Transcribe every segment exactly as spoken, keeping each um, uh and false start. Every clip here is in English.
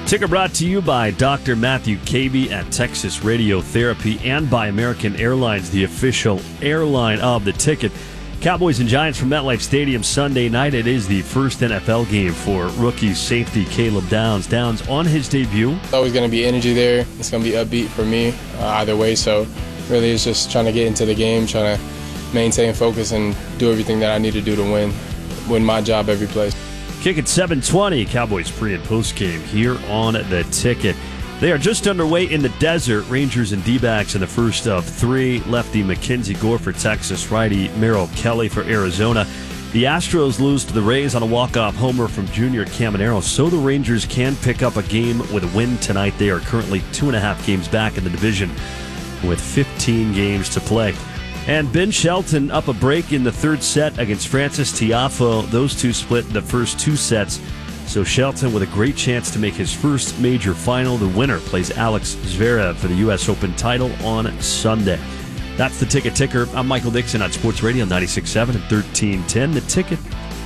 Ticker brought to you by Doctor Matthew Cavey at Texas Radiotherapy and by American Airlines, the official airline of the Ticket. Cowboys and Giants from MetLife Stadium Sunday night. It is the first N F L game for rookie safety Caleb Downs. Downs on his debut. It's always going to be energy there. It's going to be upbeat for me uh, either way. So really it's just trying to get into the game, trying to maintain focus and do everything that I need to do to win, win my job every play. Kick at seven twenty, Cowboys pre- and post-game here on the Ticket. They are just underway in the desert. Rangers and D-backs in the first of three. Lefty Mackenzie Gore for Texas, righty Merrill Kelly for Arizona. The Astros lose to the Rays on a walk-off homer from Junior Caminero, so the Rangers can pick up a game with a win tonight. They are currently two and a half games back in the division with fifteen games to play. And Ben Shelton up a break in the third set against Francis Tiafoe. Those two split the first two sets. So Shelton with a great chance to make his first major final. The winner plays Alex Zverev for the U S Open title on Sunday. That's the Ticket Ticker. I'm Michael Dixon on Sports Radio ninety-six point seven and thirteen ten. The Ticket.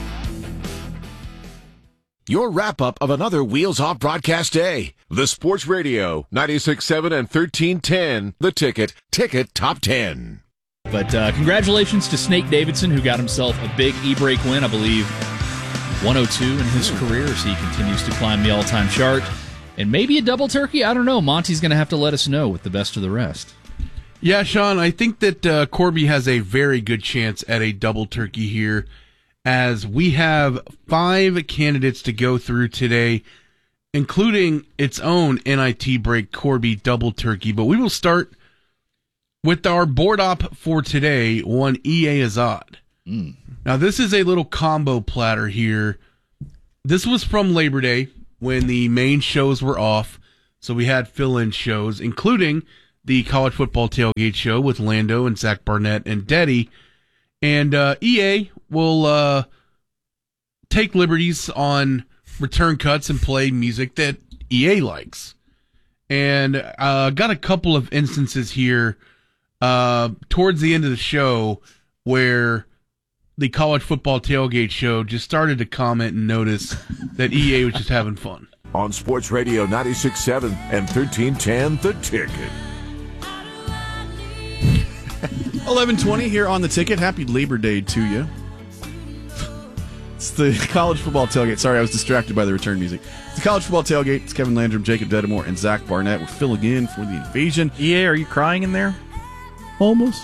Your wrap-up of another Wheels Off broadcast day. The Sports Radio ninety-six point seven and thirteen ten. The Ticket. Ticket Top ten. But uh, congratulations to Snake Davidson, who got himself a big e-brake win, I believe, one oh two in his career as he continues to climb the all-time chart. And maybe a double turkey? I don't know. Monty's going to have to let us know with the best of the rest. Yeah, Sean, I think that uh, Corby has a very good chance at a double turkey here, as we have five candidates to go through today, including its own N I T break Corby double turkey. But we will start with our board op for today, one E A Azad. Mm. Now, this is a little combo platter here. This was from Labor Day when the main shows were off, so we had fill-in shows, including the College Football Tailgate Show with Lando and Zach Barnett and Deddy. And uh, E A will uh, take liberties on return cuts and play music that E A likes. And uh, got a couple of instances here Uh, towards the end of the show where the College Football Tailgate Show just started to comment and notice that E A was just having fun. On Sports Radio ninety-six point seven and thirteen ten, The Ticket. eleven twenty here on The Ticket. Happy Labor Day to you. It's the College Football Tailgate. Sorry, I was distracted by the return music. It's the College Football Tailgate. It's Kevin Landrum, Jacob Dedamore, and Zach Barnett. We're filling in for the invasion. E A, are you crying in there? Almost.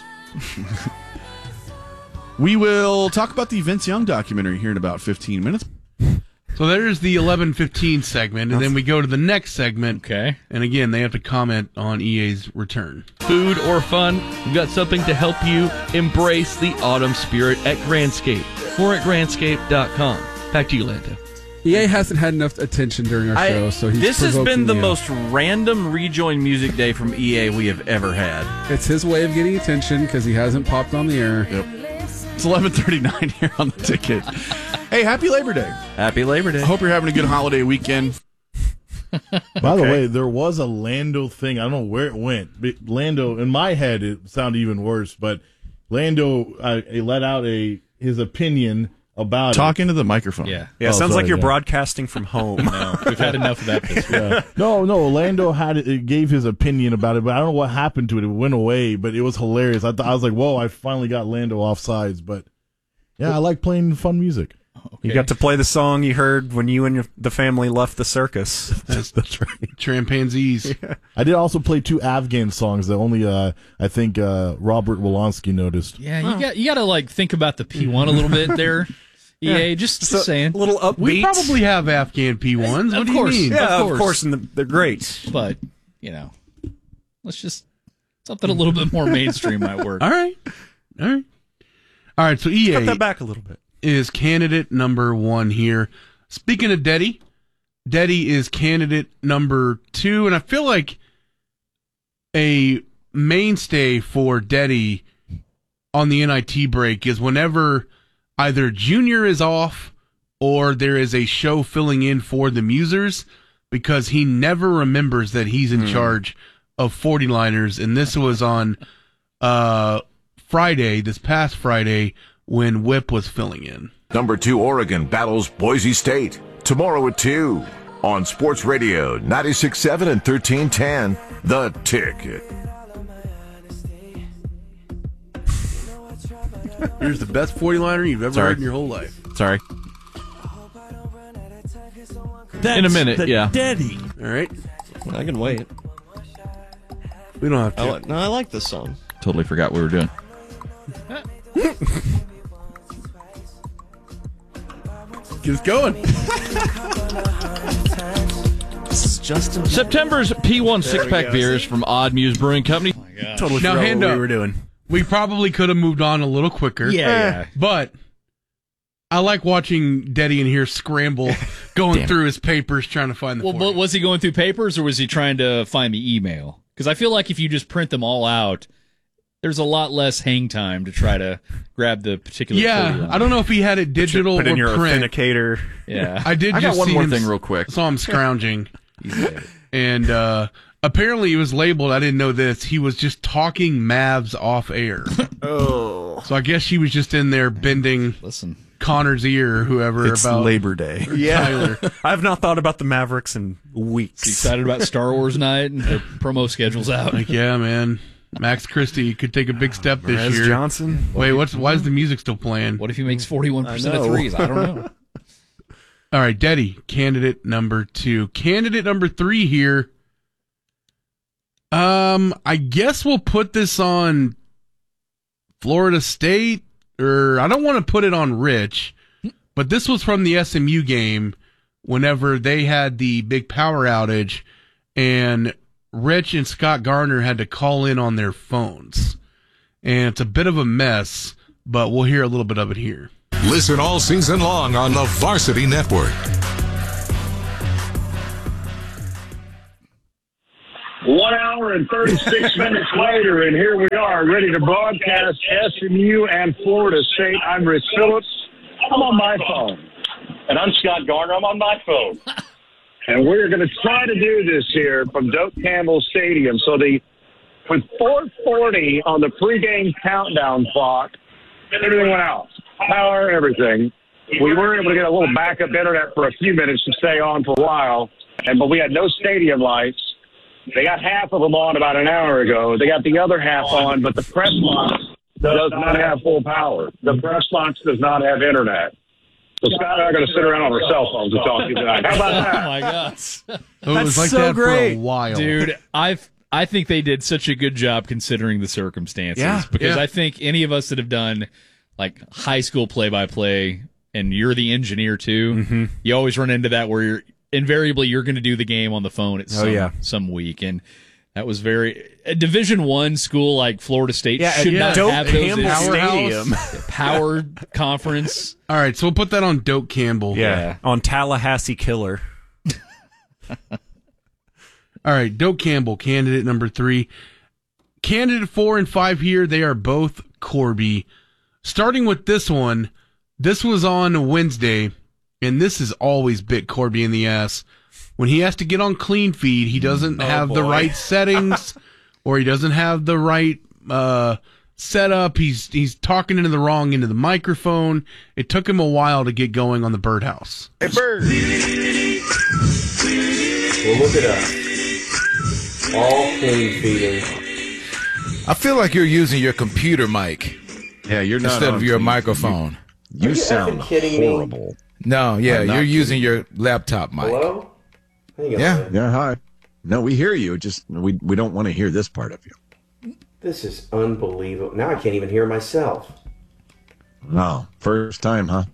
We will talk about the Vince Young documentary here in about fifteen minutes. So there's the eleven fifteen segment, and then we go to the next segment. Okay. And again, they have to comment on E A's return. Food or fun, we've got something to help you embrace the autumn spirit at Grandscape. More at grandscape dot com. Back to you, Lando. E A hasn't had enough attention during our I, show, so he's this has been the you. most random rejoin music day from E A we have ever had. It's his way of getting attention because he hasn't popped on the air. Yep. It's eleven thirty-nine here on The Ticket. Hey, happy Labor Day. Happy Labor Day. I hope you're having a good holiday weekend. By okay. the way, there was a Lando thing. I don't know where it went. But Lando, in my head, it sounded even worse, but Lando uh, he let out a his opinion about Talking it. to the microphone. Yeah. Yeah, it oh, sounds sorry, like you're yeah. broadcasting from home. No, we've had enough of that this week. Yeah. No, no, Lando had it, gave his opinion about it, but I don't know what happened to it. It went away, but it was hilarious. I, th- I was like, whoa, I finally got Lando off sides. But, yeah, I like playing fun music. Okay. You got to play the song you heard when you and your, the family left the circus. that's, that's right. Trampanzees. Yeah. I did also play two Afghan songs that only, uh, I think, uh, Robert Wolonsky noticed. Yeah, you oh. got you got to like think about the P one a little bit there. E A, yeah, just, just a, saying. A little upbeat. We probably have Afghan P ones. What of do course, you mean? Yeah, of course. Of course, and the, they're great. But, you know, let's just, something a little bit more mainstream might work. All right. All right. All right, so E A cut that back a little bit. Is candidate number one here. Speaking of Deddy, Deddy is candidate number two, and I feel like a mainstay for Deddy on the N I T break is whenever either Junior is off or there is a show filling in for the Musers, because he never remembers that he's in mm. charge of forty-liners, and this was on uh, Friday, this past Friday, when Whip was filling in. Number two, Oregon battles Boise State tomorrow at two. on Sports Radio ninety-six point seven and thirteen ten, The Ticket. Here's the best forty-liner you've ever Sorry. heard in your whole life. Sorry. That's In a minute, the yeah. Daddy. All right? I can wait. We don't have to. I like, no, I like this song. Totally forgot what we were doing. Get us going. This is Justin. September's P one six-pack beers from Odd Muse Brewing Company. Totally Now, forgot hand what up. we were doing. We probably could have moved on a little quicker. Yeah, yeah. But I like watching Deddy in here scramble, going through his papers trying to find the Well, forty. but was he going through papers or was he trying to find the email? Because I feel like if you just print them all out, there's a lot less hang time to try to grab the particular. Yeah, forty-one. I don't know if he had it digital Put in or your print. authenticator. Yeah, I did I just got one see more him, thing real quick. Saw him scrounging, He's dead. and uh, apparently he was labeled. I didn't know this. He was just talking Mavs off air. Oh. So I guess she was just in there bending Listen, Connor's ear or whoever It's about Labor Day. Tyler. I have not thought about the Mavericks in weeks. you excited about Star Wars night and their promo schedule's out. Like, yeah, man. Max Christie could take a big step this Perez year. Johnson. Wait, what's why is the music still playing? What if he makes forty-one percent I of know. threes? I don't know. All right, Deddy, candidate number two. Candidate number three here. Um, I guess we'll put this on Florida State, or I don't want to put it on Rich, but this was from the S M U game whenever they had the big power outage, and Rich and Scott Garner had to call in on their phones. And it's a bit of a mess, but we'll hear a little bit of it here. Listen all season long on the Varsity Network. One hour and thirty-six minutes later, and here we are, ready to broadcast S M U and Florida State. I'm Rich Phillips. I'm on my phone. And I'm Scott Garner. I'm on my phone. And we're going to try to do this here from Doak Campbell Stadium. So the with four forty on the pregame countdown clock, everything went out. Power, everything. We were able to get a little backup internet for a few minutes to stay on for a while, and but we had no stadium lights. They got half of them on about an hour ago. They got the other half on, but the press box does not have full power. The press box does not have internet. So Scott and I are going to sit around on our cell phones and talk to you tonight. How about that? Oh my gosh, Oh, it was like so that great. for a while. dude! I've I think they did such a good job considering the circumstances. Yeah, because yeah. I think any of us that have done like high school play-by-play, and you're the engineer too, Mm-hmm. you always run into that where you're invariably you're going to do the game on the phone at some, Oh, yeah. some week, and that was very a Division One school like Florida State Yeah, should yeah. not Doak have those Campbell issues. Stadium. Power conference. All right, so we'll put that on Doak Campbell. Yeah. Yeah. On Tallahassee Killer. All right, Doak Campbell, candidate number three. Candidate four and five here, they are both Corby. Starting with this one, this was on Wednesday, and this has always bit Corby in the ass. When he has to get on clean feed, he doesn't Oh, have the boy. right settings, or he doesn't have the right uh, setup. He's he's talking into the wrong into the microphone. It took him a while to get going on the birdhouse. Hey, Bird. Well, look it up. All clean feeding. I feel like you're using your computer mic. Yeah, you're not instead on of your clean. microphone. You, you sound effing kidding me? horrible. No, yeah, I'm not you're kidding. using your laptop mic. Hello? Hang on. Yeah. Yeah, hi. No, we hear you. Just we we don't want to hear this part of you. This is unbelievable. Now I can't even hear myself. No, first time, huh?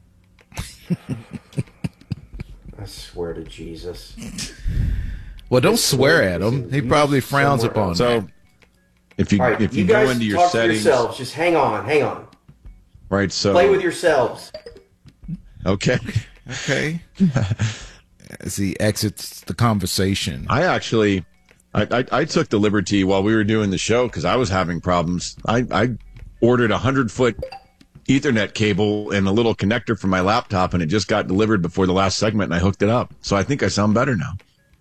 I swear to Jesus. Well, don't swear at him. He probably frowns upon it. So, if you All right, if you, you go guys into your talk settings, to yourselves. Just hang on, hang on. right? So Play with yourselves. okay. Okay. As he exits the conversation. I actually, I, I, I took the liberty while we were doing the show because I was having problems. I, I ordered a hundred foot Ethernet cable and a little connector for my laptop, and it just got delivered before the last segment, and I hooked it up. So I think I sound better now.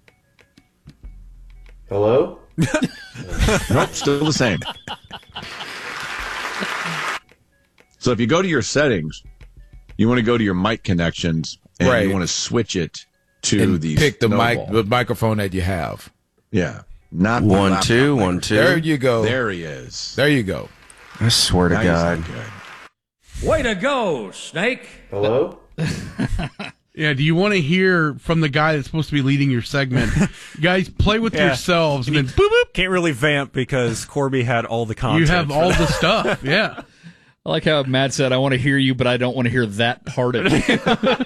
Hello? Nope, still the same. So if you go to your settings, you want to go to your mic connections, and Right. you want to switch it to and the pick the snowball. mic, the microphone that you have. Yeah, not the One, laptop two, mic. one, two. There you go. There he is. There you go. I swear to Now he's God. not good. Way to go, Snake. Hello? Yeah, do you want to hear from the guy that's supposed to be leading your segment? Guys, play with Yeah. yourselves. And And then boop, boop. Can't really vamp because Corby had all the content. You have for all that. the stuff. Yeah. I like how Matt said, I want to hear you, but I don't want to hear that part of it.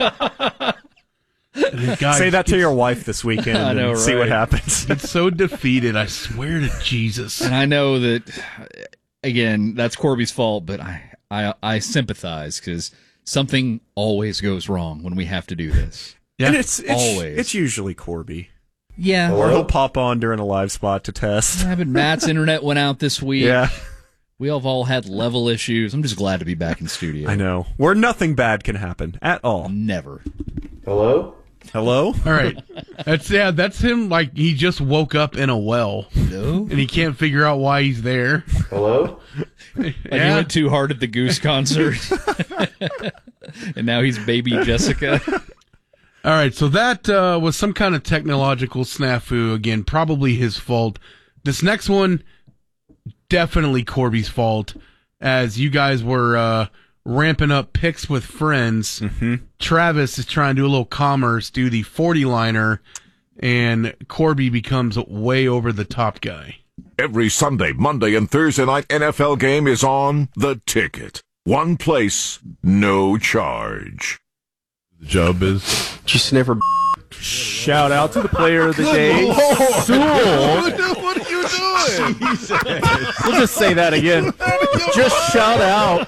Guys, Say that to your wife this weekend I know, and see what right? happens. It's so defeated. I swear to Jesus. And I know that, again, that's Corby's fault, but I, I, I sympathize because something always goes wrong when we have to do this. Yeah. And it's, it's Always. It's usually Corby. Yeah. Or he'll pop on during a live spot to test. Yeah, but Matt's internet went out this week. Yeah. We have all had level issues. I'm just glad to be back in studio. I know. Where nothing bad can happen at all. Never. Hello? Hello? All right. That's yeah, that's him like he just woke up in a well. No. And he can't figure out why he's there. Hello? Like Yeah. he went too hard at the Goose concert. And now he's baby Jessica. All right, so that uh, was some kind of technological snafu. Again, probably his fault. This next one, definitely Corby's fault. As you guys were uh, ramping up picks with friends, Mm-hmm. Travis is trying to do a little commerce, do the forty-liner, and Corby becomes way over the top guy. Every Sunday, Monday, and Thursday night N F L game is on The Ticket. One place, no charge. The job is. Just never. Shout out to the player of the day, Lord. Sewell. What are you doing? We'll just say that again. Just shout out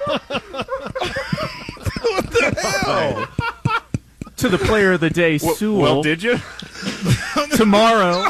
What the hell? to the player of the day, Sewell. Well, did you? Tomorrow,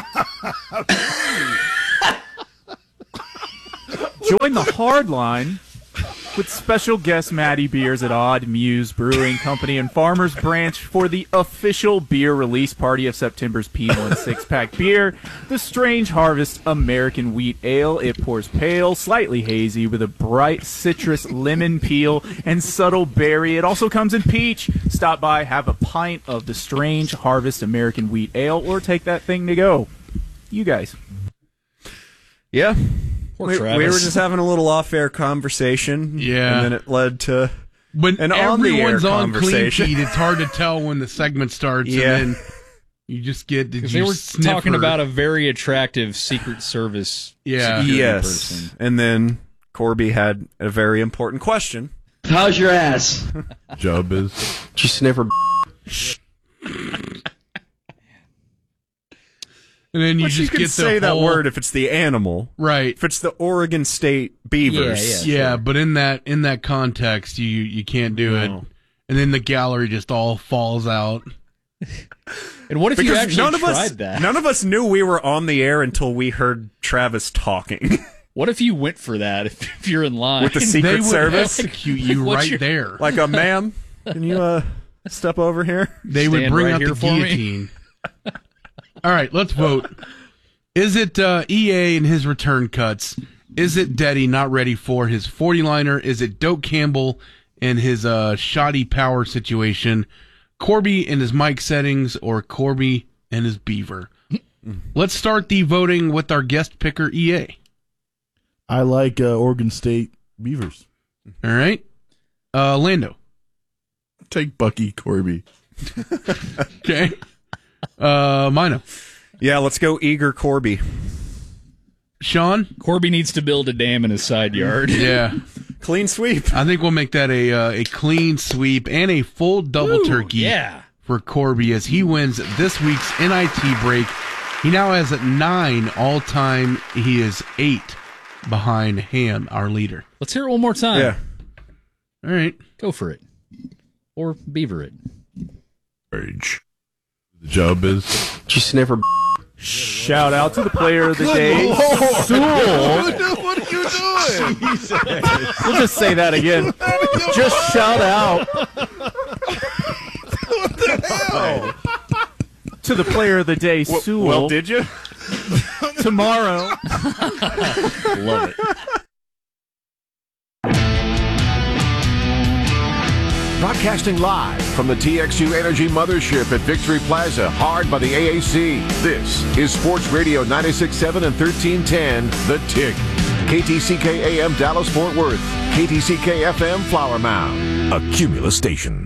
join the hard line with special guest Matty Beers at Odd Muse Brewing Company and Farmers Branch for the official beer release party of September's P one six-pack beer, the Strange Harvest American Wheat Ale. It pours pale, slightly hazy, with a bright citrus lemon peel and subtle berry. It also comes in peach. Stop by, have a pint of the Strange Harvest American Wheat Ale, or take that thing to go. You guys. Yeah. Poor We, Travis. we were just having a little off-air conversation. Yeah. And then it led to When an on-the-air everyone's on clean conversation. sheet, it's hard to tell when the segment starts. Yeah. And then you just get the Because they were juice talking sniffer. about a very attractive Secret Service Yeah. security Yes. person. And then Corby had a very important question. How's your ass? Job is. Just never. And then you But just you can get the say that whole- word if it's the animal. Right. If it's the Oregon State Beavers. Yeah, Yeah, but in that in that context, you you can't do it. No. And then the gallery just all falls out. And what if you Because actually none of tried us, that? none of us knew we were on the air until we heard Travis talking What if you went for that if, if you're in line? with the They Secret would Service. execute you What's right your- there. Like a ma'am, can you uh, step over here? They would Stand bring right out here the for me. guillotine. All right, let's vote. Is it uh, E A and his return cuts? Is it Deddy not ready for his forty-liner? Is it Doak Campbell and his uh, shoddy power situation? Corby and his mic settings, or Corby and his beaver? Let's start the voting with our guest picker, E A. I like uh, Oregon State Beavers. All right. Uh, Lando. Take Bucky Corby. Okay. Uh, Mino. Yeah, let's go Eager Corby. Sean? Corby needs to build a dam in his side yard. Yeah. Clean sweep. I think we'll make that a uh, a clean sweep and a full double Ooh, turkey yeah. for Corby as he wins this week's N I T break. He now has nine all-time. He is eight behind Ham, our leader. Let's hear it one more time. Yeah. All right. Go for it. Or beaver it. The job is. Just never. Shout out to the player of the day, Lord. Sewell. What are you doing? We'll just say that again. Just shout out What the hell? to the player of the day, Sewell. Well, did you? Tomorrow, Love it. Broadcasting live from the T X U Energy Mothership at Victory Plaza, hard by the A A C. This is Sports Radio ninety-six point seven and thirteen ten, The Tick. K T C K A M Dallas Fort Worth, K T C K F M Flower Mound, a Cumulus station.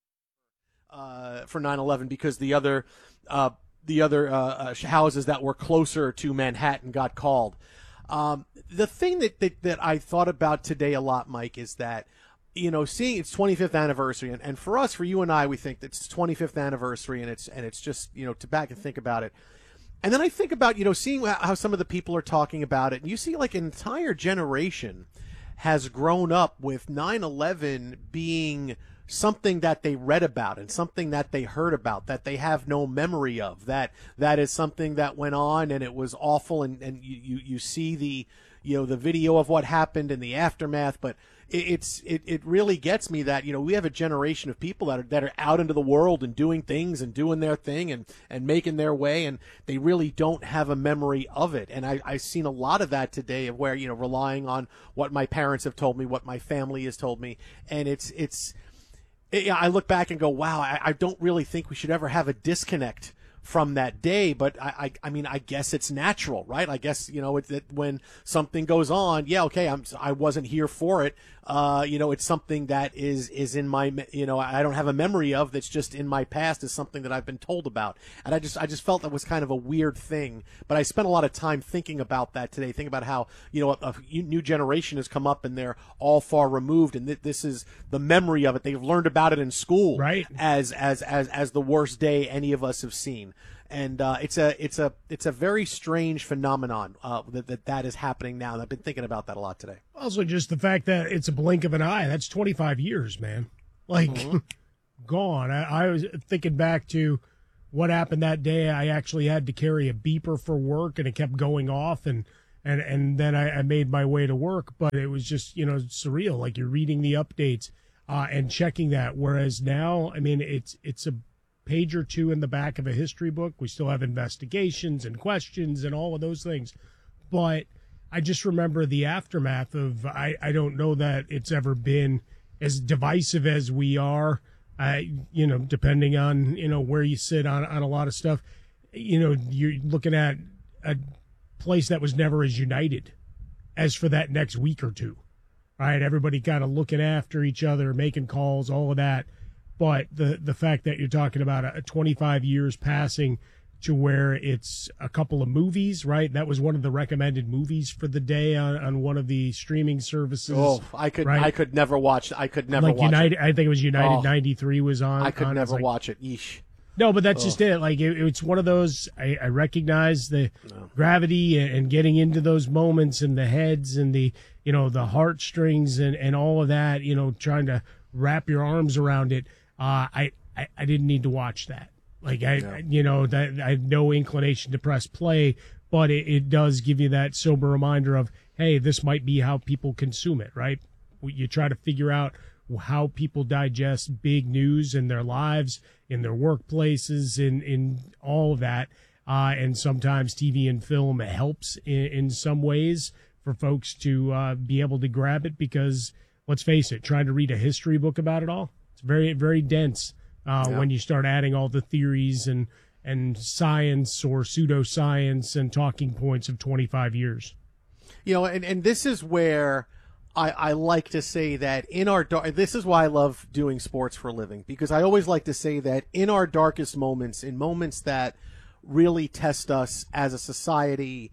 Uh, for nine eleven, because the other uh, the other uh, uh, houses that were closer to Manhattan got called. Um, the thing that, that that I thought about today a lot, Mike, is that, you know, seeing its twenty-fifth anniversary, and, and for us, for you and I, we think that it's twenty-fifth anniversary, and it's and it's just, you know, to back and think about it. And then I think about, you know, seeing how some of the people are talking about it, and you see like an entire generation has grown up with nine eleven being something that they read about and something that they heard about, that they have no memory of, that that is something that went on and it was awful, and, and you, you, you see the, you know, the video of what happened and the aftermath, but it, it's it, it really gets me that, you know, we have a generation of people that are that are out into the world and doing things and doing their thing and, and making their way, and they really don't have a memory of it. And I, I've seen a lot of that today, of where, you know, relying on what my parents have told me, what my family has told me, and it's it's it, I look back and go, wow, I, I don't really think we should ever have a disconnect from that day, but I, I, I mean, I guess it's natural, right? I guess, you know, it, it, when something goes on, yeah, okay, I'm, I wasn't here for it. Uh, you know, it's something that is, is in my, you know, I don't have a memory of, that's just in my past, is something that I've been told about. And I just, I just felt that was kind of a weird thing, but I spent a lot of time thinking about that today, thinking about how, you know, a, a new generation has come up and they're all far removed, and th- this is the memory of it. They've learned about it in school, right? As, as, as, as the worst day any of us have seen. And uh, it's a it's a it's a very strange phenomenon uh, that, that that is happening now. And I've been thinking about that a lot today. Also, just the fact that it's a blink of an eye. That's twenty-five years, man. Like, mm-hmm. gone. I, I was thinking back to what happened that day. I actually had to carry a beeper for work, and it kept going off, and and and then I, I made my way to work. But it was just, you know, surreal. Like, you're reading the updates uh, and checking that. Whereas now, I mean, it's it's a page or two in the back of a history book. We still have investigations and questions and all of those things. But I just remember the aftermath of, I, I don't know that it's ever been as divisive as we are, uh, you know, depending on, you know, where you sit on, on a lot of stuff. You know, you're looking at a place that was never as united as for that next week or two, right? Everybody kind of looking after each other, making calls, all of that. But the the fact that you're talking about a, a twenty-five years passing to where it's a couple of movies, right? That was one of the recommended movies for the day on, on one of the streaming services. Oh, I could right? I could never watch. I could never like watch United. it. I think it was United oh, ninety-three was on. I could on, never like, watch it. Yeesh. No, but that's oh. just it. Like it, it's one of those. I, I recognize the no. gravity and, and getting into those moments and the heads and the, you know, the heartstrings and, and all of that. You know, trying to wrap your arms around it. Uh, I. I, I didn't need to watch that. Like, I, no. you know, that I had no inclination to press play, but it, it does give you that sober reminder of, hey, this might be how people consume it, right? You try to figure out how people digest big news in their lives, in their workplaces, in, in all of that. Uh, and sometimes T V and film helps in, in some ways for folks to uh, be able to grab it, because, let's face it, trying to read a history book about it all, it's very, very dense. Uh, yeah. When you start adding all the theories and, and science or pseudoscience and talking points of twenty-five years. You know, and, and this is where I, I like to say that in our dark, this is why I love doing sports for a living, because I always like to say that in our darkest moments, in moments that really test us as a society,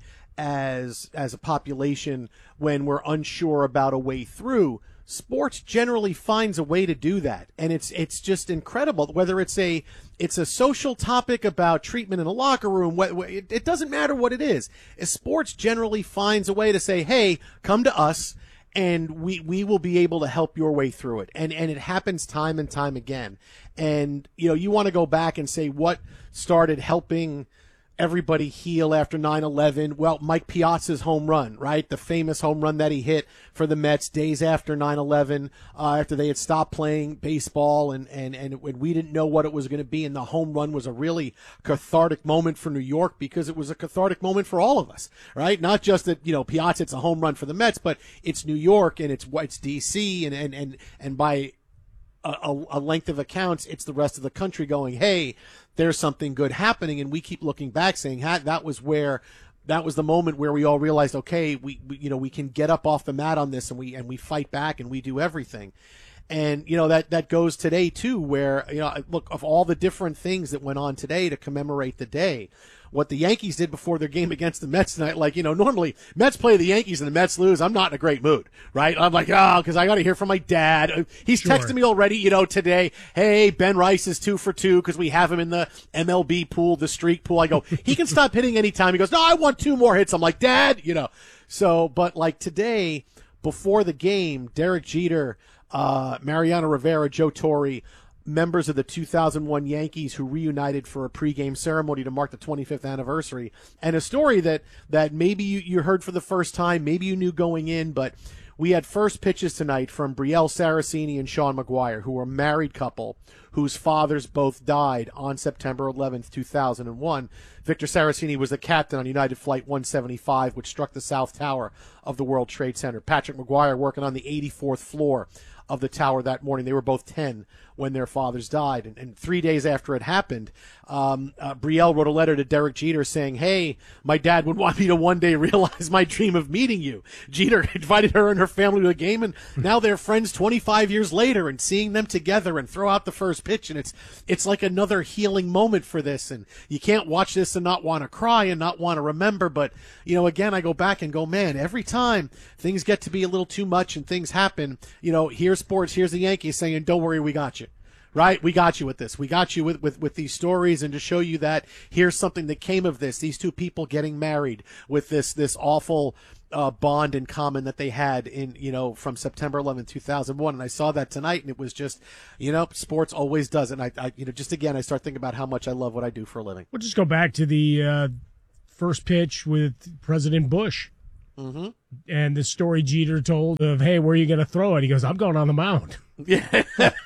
as as a population, when we're unsure about a way through, sports generally finds a way to do that. And it's it's just incredible. Whether it's a it's a social topic about treatment in a locker room, it, it doesn't matter what it is. Sports generally finds a way to say, hey, come to us, and we, we will be able to help your way through it. And and it happens time and time again. And, you know, you want to go back and say what started helping everybody heal after nine eleven. Well, Mike Piazza's home run, right? The famous home run that he hit for the Mets days after nine eleven, uh, after they had stopped playing baseball, and, and, and we didn't know what it was going to be. And the home run was a really cathartic moment for New York, because it was a cathartic moment for all of us, right? Not just that, you know, Piazza, it's a home run for the Mets, but it's New York, and it's, it's D C, and, and, and, and by a, a length of accounts, it's the rest of the country going, hey, there's something good happening. And we keep looking back saying, ha, that was where, that was the moment where we all realized, okay, we, we, you know, we can get up off the mat on this and we, and we fight back and we do everything. And, you know, that, that goes today too, where, you know, look, of all the different things that went on today to commemorate the day, what the Yankees did before their game against the Mets tonight, like, you know, normally Mets play the Yankees and the Mets lose. I'm not in a great mood, right? I'm like, oh, because I got to hear from my dad. He's Sure. texting me already, you know, today. Hey, Ben Rice is two for two because we have him in the M L B pool, the streak pool. I go, he can stop hitting anytime. He goes, no, I want two more hits. I'm like, Dad, you know. So, but like today, before the game, Derek Jeter, uh, Mariano Rivera, Joe Torre, members of the two thousand one Yankees who reunited for a pregame ceremony to mark the twenty-fifth anniversary. And a story that, that maybe you, you heard for the first time, maybe you knew going in, but we had first pitches tonight from Brielle Saraceni and Sean McGuire, who were a married couple whose fathers both died on September eleventh, two thousand one. Victor Saraceni was the captain on United Flight one seventy-five, which struck the South Tower of the World Trade Center. Patrick McGuire working on the eighty-fourth floor of the tower that morning. They were both ten when their fathers died. And, and three days after it happened, um, uh, Brielle wrote a letter to Derek Jeter saying, hey, my dad would want me to one day realize my dream of meeting you. Jeter invited her and her family to a game, and now they're friends twenty-five years later, and seeing them together and throw out the first pitch. And it's, it's like another healing moment for this. And you can't watch this and not want to cry and not want to remember. But, you know, again, I go back and go, man, every time things get to be a little too much and things happen, you know, here's sports, here's the Yankees saying, don't worry, we got you. Right? We got you with this. We got you with, with, with these stories, and to show you that here's something that came of this. These two people getting married with this, this awful, uh, bond in common that they had in, you know, from September eleventh, two thousand one. And I saw that tonight, and it was just, you know, sports always does. And I, I, you know, just again, I start thinking about how much I love what I do for a living. We'll just go back to the, uh, first pitch with President Bush. Mm-hmm. And the story Jeter told of, hey, where are you going to throw it? He goes, I'm going on the mound. Yeah.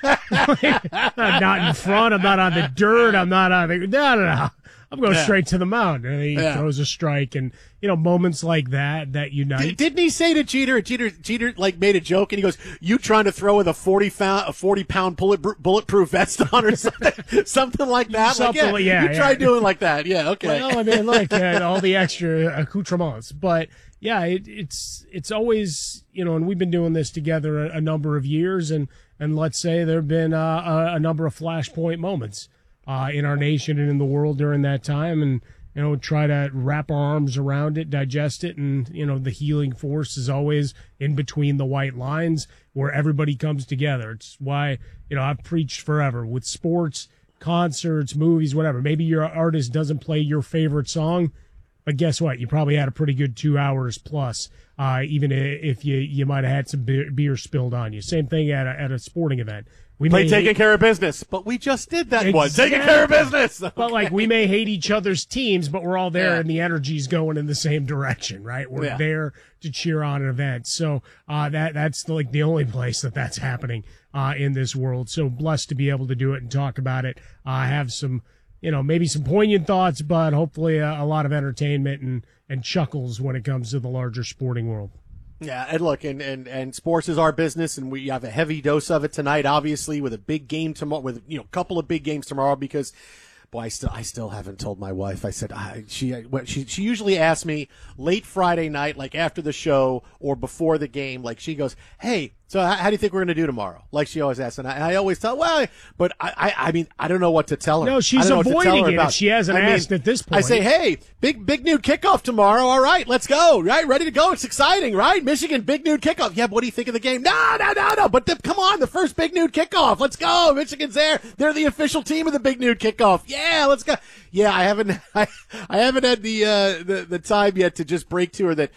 I'm not in front. I'm not on the dirt. I'm not on the, no, no, no. I'm going Yeah. straight to the mound. And he Yeah. throws a strike. And, you know, moments like that, that unite. Did, didn't he say to Jeter, Jeter, Jeter, like, made a joke, and he goes, you trying to throw with a forty pound, a forty pound bullet, bulletproof vest on or something, something like that? Something like, like- yeah, yeah, you yeah. try doing like that. Yeah, okay. Well, I mean, like uh, all the extra accoutrements, but yeah, it, it's it's always, you know, and we've been doing this together a, a number of years, and and let's say there have been uh, a, a number of flashpoint moments uh, in our nation and in the world during that time, and you know, try to wrap our arms around it, digest it, and you know, the healing force is always in between the white lines where everybody comes together. It's why, you know, I've preached forever with sports, concerts, movies, whatever. Maybe your artist doesn't play your favorite song, but guess what? You probably had a pretty good two hours plus, uh, even if you, you might have had some beer, beer spilled on you. Same thing at a, at a sporting event. We Play may taking hate- care of business, but we just did that one. Taking care of business. But like, we may hate each other's teams, but we're all there Yeah. and the energy's going in the same direction, right? We're Yeah. there to cheer on an event. So, uh, that, that's like the only place that that's happening, uh, in this world. So blessed to be able to do it and talk about it. Uh, have some, you know, maybe some poignant thoughts, but hopefully a, a lot of entertainment and, and chuckles when it comes to the larger sporting world. Yeah, and look, and, and, and sports is our business, and we have a heavy dose of it tonight, obviously, with a big game tomorrow, with, you know, a couple of big games tomorrow, because, boy, I still, I still haven't told my wife. I said, I, she, what, she, she usually asks me late Friday night, like after the show or before the game, like she goes, hey, so how, how do you think we're going to do tomorrow? Like she always asks, and I, and I always tell, well, but I, I, I mean, I don't know what to tell her. No, she's I don't know what to tell avoiding her it about. if she hasn't I mean, asked at this point. I say, hey, big, big nude kickoff tomorrow. All right, let's go. Right, ready to go. It's exciting, right? Michigan, big nude kickoff. Yeah, but what do you think of the game? No, no, no, no. But the, come on, the first big nude kickoff. Let's go. Michigan's there. They're the official team of the big nude kickoff. Yeah, let's go. Yeah, I haven't, I, I haven't had the, uh, the, the time yet to just break to her that,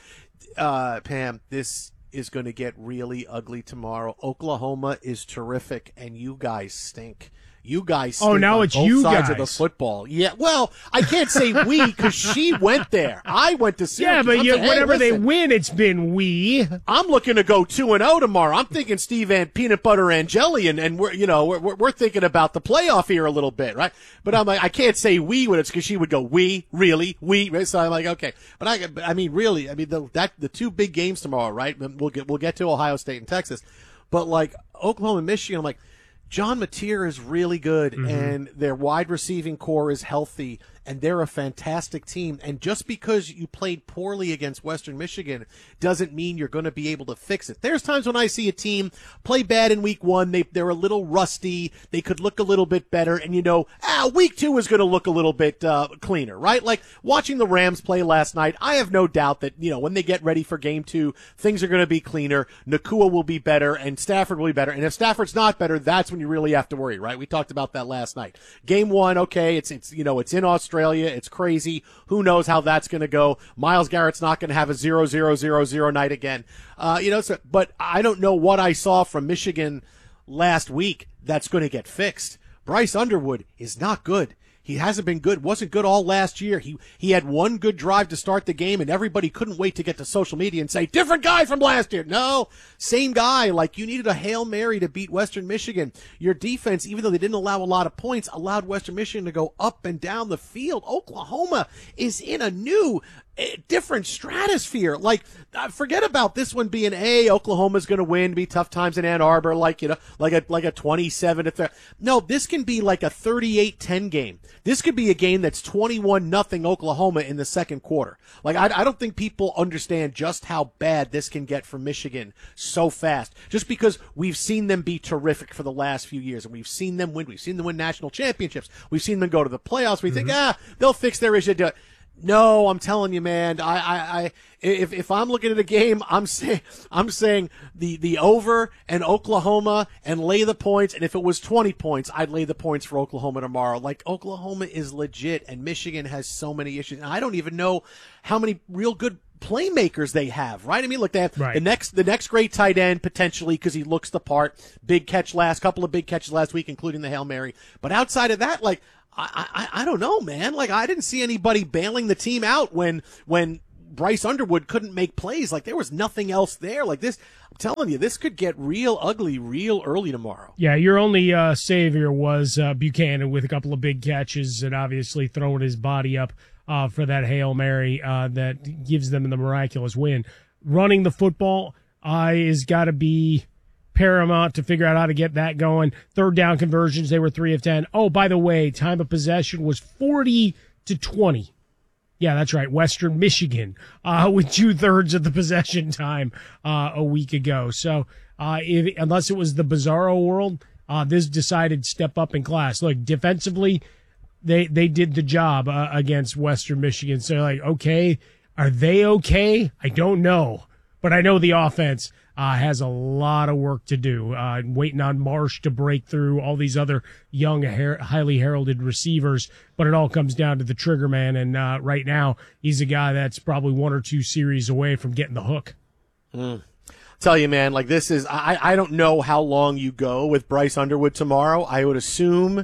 uh, Pam, this is going to get really ugly tomorrow. Oklahoma is terrific, and you guys stink. You guys stink Oh, now on it's both you sides of the guys. football. Yeah, well, I can't say we because she went there. I went to Syracuse. Yeah, but I'm you, saying, hey, whenever they listen, win, it's been we. I'm looking to go two and zero tomorrow. I'm thinking Steve and peanut butter and jelly, and, and we're you know we're we're thinking about the playoff here a little bit, right? But I'm like, I can't say we when it's because she would go we really we. Right? So I'm like, okay, but I I mean really, I mean the that the two big games tomorrow, right? We'll get we'll get to Ohio State and Texas, but like Oklahoma and Michigan, I'm like, John Mateer is really good, Mm-hmm. and their wide receiving core is healthy, and they're a fantastic team. And just because you played poorly against Western Michigan doesn't mean you're going to be able to fix it. There's times when I see a team play bad in week one, they, they're a little rusty, they could look a little bit better, and you know, ah, week two is going to look a little bit uh, cleaner, right? Like watching the Rams play last night, I have no doubt that, you know, when they get ready for game two, things are going to be cleaner, Nakua will be better, and Stafford will be better. And if Stafford's not better, that's when you really have to worry, right? We talked about that last night. Game one, okay, it's, it's, you know, it's in Australia. It's crazy. Who knows how that's going to go? Myles Garrett's not going to have a zero, zero, zero, zero night again. Uh, you know, so, but I don't know what I saw from Michigan last week that's going to get fixed. Bryce Underwood is not good. He hasn't been good, wasn't good all last year. He he had one good drive to start the game, and everybody couldn't wait to get to social media and say, different guy from last year. No, same guy. Like, you needed a Hail Mary to beat Western Michigan. Your defense, even though they didn't allow a lot of points, allowed Western Michigan to go up and down the field. Oklahoma is in a new, different stratosphere. Like, forget about this one being, hey, Oklahoma's going to win, be tough times in Ann Arbor, like, you know, like a like a twenty-seven to thirty. No, this can be like a thirty-eight ten game. This could be a game that's twenty-one nothing Oklahoma in the second quarter. Like, I, I don't think people understand just how bad this can get for Michigan so fast. Just because we've seen them be terrific for the last few years, and we've seen them win. We've seen them win national championships. We've seen them go to the playoffs. We mm-hmm. think, ah, they'll fix their issue. No, I'm telling you, man. I, I, I, if if I'm looking at a game, I'm saying, I'm saying the the over and Oklahoma and lay the points. And if it was twenty points, I'd lay the points for Oklahoma tomorrow. Like, Oklahoma is legit, and Michigan has so many issues. And I don't even know how many real good playmakers they have, right? I mean, look, they have right. the next the next great tight end potentially because he looks the part. Big catch last couple of big catches last week, including the Hail Mary. But outside of that, like. I, I I don't know, man. Like, I didn't see anybody bailing the team out when when Bryce Underwood couldn't make plays. Like, there was nothing else there. Like, this, I'm telling you, this could get real ugly real early tomorrow. Yeah, your only uh, savior was uh, Buchanan with a couple of big catches and obviously throwing his body up uh, for that Hail Mary uh, that gives them the miraculous win. Running the football uh, is got to be paramount to figure out how to get that going. Third down conversions, they were three of ten. Oh, by the way, time of possession was forty to twenty. Yeah, that's right. Western Michigan, uh, with two thirds of the possession time, uh, a week ago. So, uh, if, unless it was the Bizarro world, uh, this decided step up in class. Look, defensively, they, they did the job, uh, against Western Michigan. So, like, okay, are they okay? I don't know, but I know the offense Uh, has a lot of work to do, uh, waiting on Marsh to break through all these other young, her- highly heralded receivers. But it all comes down to the trigger man. And uh, right now, he's a guy that's probably one or two series away from getting the hook. Mm. Tell you, man, like this is, I, I don't know how long you go with Bryce Underwood tomorrow. I would assume,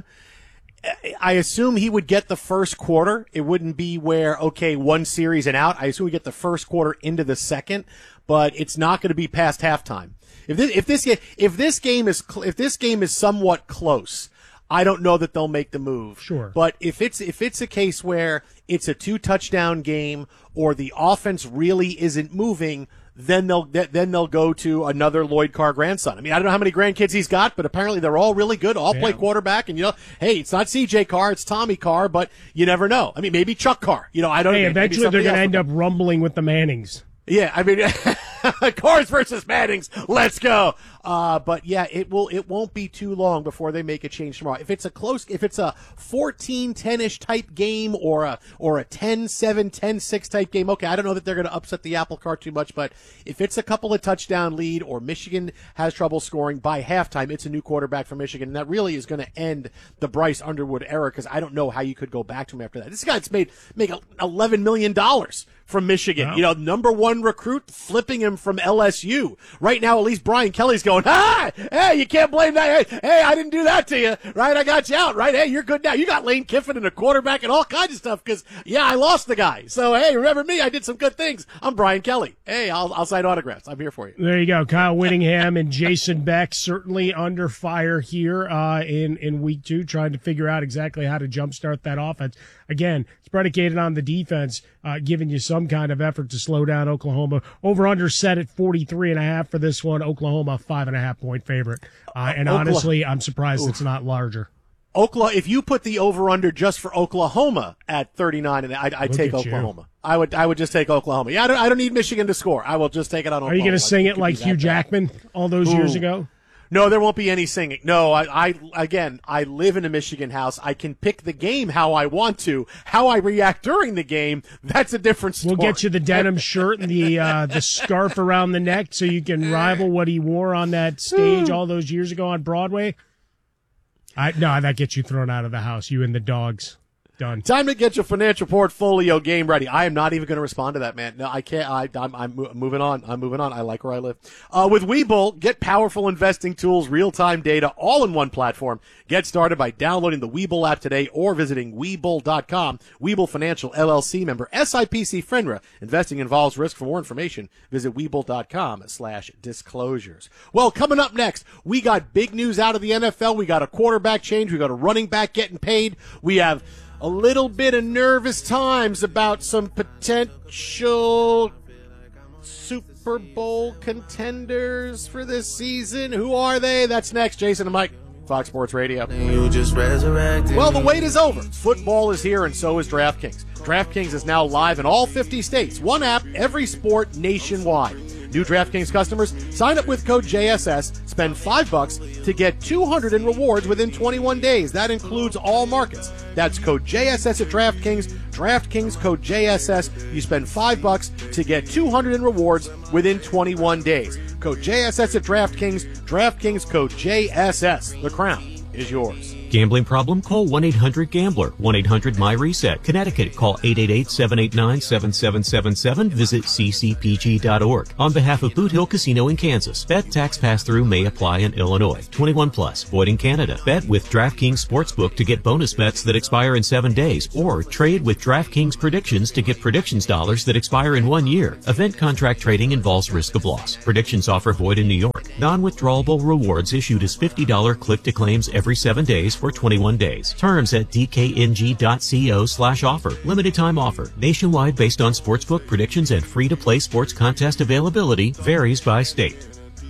I assume he would get the first quarter. It wouldn't be where, okay, one series and out. I assume we get the first quarter into the second. But it's not going to be past halftime. If this, if this, if this game is, if this game is somewhat close, I don't know that they'll make the move. Sure. But if it's, if it's a case where it's a two touchdown game or the offense really isn't moving, then they'll, then they'll go to another Lloyd Carr grandson. I mean, I don't know how many grandkids he's got, but apparently they're all really good, all yeah. play quarterback. And, you know, hey, it's not C J Carr, it's Tommy Carr, but you never know. I mean, maybe Chuck Carr. You know, I don't know. Hey, eventually they're going to end up rumbling with the Mannings. Yeah, I mean, Cars versus Mannings. Let's go. Uh, but yeah, it will, it won't be too long before they make a change tomorrow. If it's a close, if it's a fourteen ten-ish type game or a, or a ten seven, ten six type game, okay, I don't know that they're going to upset the apple cart too much, but if it's a couple of touchdown lead or Michigan has trouble scoring by halftime, it's a new quarterback for Michigan. And that really is going to end the Bryce Underwood era because I don't know how you could go back to him after that. This guy's made, make eleven million dollars from Michigan. Wow. You know, number one recruit, flipping him from L S U. Right now, at least Brian Kelly's going, ah, hey, you can't blame that. Hey, hey, I didn't do that to you. Right? I got you out. Right? Hey, you're good now. You got Lane Kiffin and a quarterback and all kinds of stuff because, yeah, I lost the guy. So, hey, remember me? I did some good things. I'm Brian Kelly. Hey, I'll, I'll sign autographs. I'm here for you. There you go. Kyle Whittingham and Jason Beck certainly under fire here uh, in, in week two, trying to figure out exactly how to jumpstart that offense. Again, it's predicated on the defense uh, giving you some some kind of effort to slow down Oklahoma. Over-under set at forty-three and a half for this one. Oklahoma, five and a half point favorite. Uh, and Oklahoma. honestly, I'm surprised Oof. it's not larger. Oklahoma. If you put the over/under just for Oklahoma at thirty-nine, and I'd, I'd Look take at you. Oklahoma. I would. I would just take Oklahoma. Yeah, I don't. I don't need Michigan to score. I will just take it on Oklahoma. Are you going to sing it like Give me Hugh that Jackman all those Ooh. years ago? No, there won't be any singing. No, I, I, again, I live in a Michigan house. I can pick the game how I want to. How I react during the game, that's a different story. We'll get you the denim shirt and the uh, the scarf around the neck so you can rival what he wore on that stage all those years ago on Broadway. I no, that gets you thrown out of the house. You and the dogs. Done. Time to get your financial portfolio game ready. I am not even going to respond to that, man. No, I can't. I, I'm, I'm moving on. I'm moving on. I like where I live. Uh, with Webull, get powerful investing tools, real-time data, all in one platform. Get started by downloading the Webull app today or visiting Webull dot com. Webull Financial, L L C member, S I P C FINRA. Investing involves risk. For more information, visit Webull dot com slash disclosures. Well, coming up next, we got big news out of the N F L. We got a quarterback change. We got a running back getting paid. We have a little bit of nervous times about some potential Super Bowl contenders for this season. Who are they? That's next. Jason and Mike, Fox Sports Radio. You just resurrected Well, the wait is over. Football is here, and so is DraftKings. DraftKings is now live in all fifty states. One app, every sport, nationwide. New DraftKings customers, sign up with code J S S, spend five bucks to get two hundred in rewards within twenty-one days. That includes all markets. That's code J S S at DraftKings. DraftKings code J S S. You spend five bucks to get two hundred in rewards within twenty-one days. Code J S S at DraftKings. DraftKings code J S S. The crown is yours. Gambling problem? Call one eight hundred gambler. one eight hundred my reset. Connecticut. Call eight eight eight, seven eight nine, seven seven seven seven. Visit c c p g dot org. On behalf of Boot Hill Casino in Kansas, bet tax pass-through may apply in Illinois. twenty-one plus. Void in Canada. Bet with DraftKings Sportsbook to get bonus bets that expire in seven days. Or trade with DraftKings Predictions to get predictions dollars that expire in one year. Event contract trading involves risk of loss. Predictions offer void in New York. Non-withdrawable rewards issued as fifty dollars click-to-claims every seven days for twenty-one days. Terms at d k n g dot co slash offer. Limited time offer. Nationwide based on sportsbook predictions and free-to-play sports contest availability. Varies by state.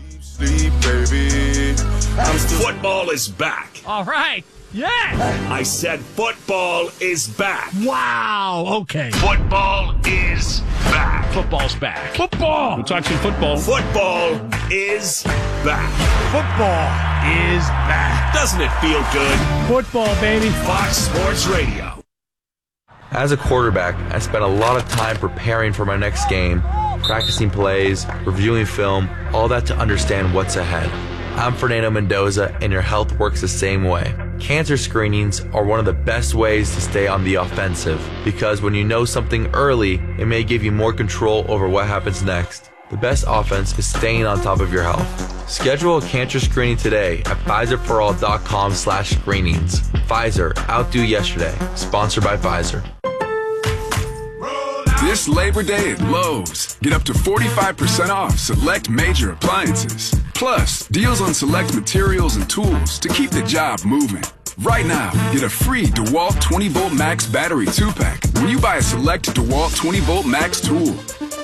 Football is back. All right. Yeah. I said football is back. Wow. Okay. Football is back. Football's back. Football. We'll talk some football. Football is back. Football is back. Doesn't it feel good? Football, baby. Fox Sports Radio. As a quarterback, I spent a lot of time preparing for my next game, practicing plays, reviewing film, all that to understand what's ahead. I'm Fernando Mendoza, and your health works the same way. Cancer screenings are one of the best ways to stay on the offensive, because when you know something early, it may give you more control over what happens next. The best offense is staying on top of your health. Schedule a cancer screening today at Pfizer for all dot com slash screenings. Pfizer, outdo yesterday. Sponsored by Pfizer. This Labor Day at Lowe's, get up to forty-five percent off select major appliances. Plus, deals on select materials and tools to keep the job moving. Right now, get a free DeWalt twenty volt Max battery two pack when you buy a select DeWalt twenty volt Max tool.